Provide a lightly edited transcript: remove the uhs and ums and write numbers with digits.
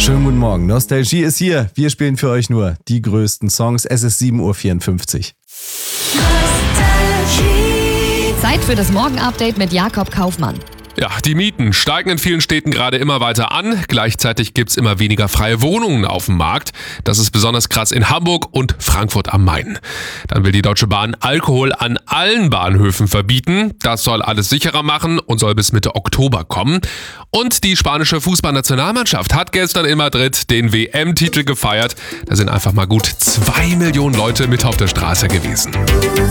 Schönen guten Morgen. Nostalgie ist hier. Wir spielen für euch nur die größten Songs. Es ist 7.54 Uhr. Zeit für das Morgen-Update mit Jakob Kaufmann. Ja, die Mieten steigen in vielen Städten gerade immer weiter an. Gleichzeitig gibt's immer weniger freie Wohnungen auf dem Markt. Das ist besonders krass in Hamburg und Frankfurt am Main. Dann will die Deutsche Bahn Alkohol an allen Bahnhöfen verbieten. Das soll alles sicherer machen und soll bis Mitte Oktober kommen. Und die spanische Fußballnationalmannschaft hat gestern in Madrid den WM-Titel gefeiert. Da sind einfach mal gut 2 Millionen Leute mit auf der Straße gewesen.